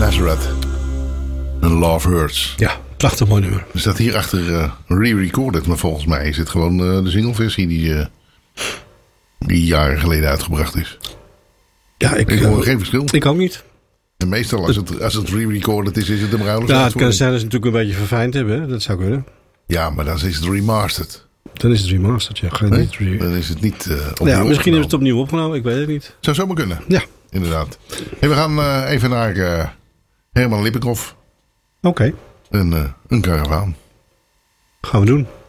Nazareth. En Love Hurts. Ja, prachtig mooi nummer. Er staat hierachter re-recorded, maar volgens mij is het gewoon de singleversie die jaren geleden uitgebracht is. Ja, Ik hoor geen verschil. Ik ook niet. En meestal als het re-recorded is het een ruilig. Ja, het kan zijn dat ze natuurlijk een beetje verfijnd hebben. Hè? Dat zou kunnen. Ja, maar dan is het remastered. Dan is het remastered, ja. Dan is het niet opnieuw ja, misschien hebben ze opgenomen. het opnieuw opgenomen. Ik weet het niet. Zou zomaar kunnen. Ja. Inderdaad. Hey, we gaan even naar Herman Lippenkoff. Oké. Een karavaan. Gaan we doen.